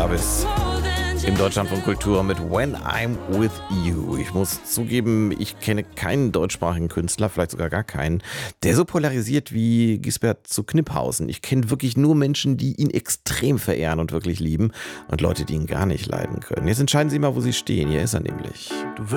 Davis im Deutschlandfunk Kultur mit When I'm With You. Ich muss zugeben, ich kenne keinen deutschsprachigen Künstler, vielleicht sogar gar keinen, der so polarisiert wie Gisbert zu Kniphausen. Ich kenne wirklich nur Menschen, die ihn extrem verehren und wirklich lieben und Leute, die ihn gar nicht leiden können. Jetzt entscheiden Sie mal, wo Sie stehen. Hier ist er nämlich.